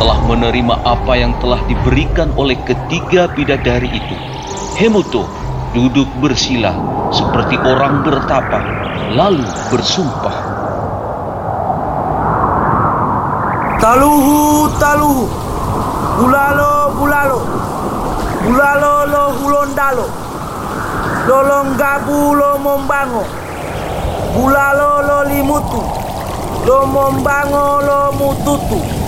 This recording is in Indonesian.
Setelah menerima apa yang telah diberikan oleh ketiga bidadari itu, Hemuto duduk bersila seperti orang bertapa, lalu bersumpah. Taluhu, taluhu, bulalo, bulalo, bulalo lo hulondalo, lolonggabu lo mombango, bulalo lo limutu, lo mombango lo mututu.